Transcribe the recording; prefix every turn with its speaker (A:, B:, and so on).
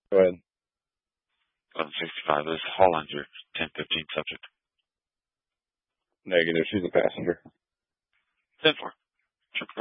A: Go ahead.
B: 1165. This is Hollinger, 1015 subject.
A: Negative. She's a passenger.
B: 10-4.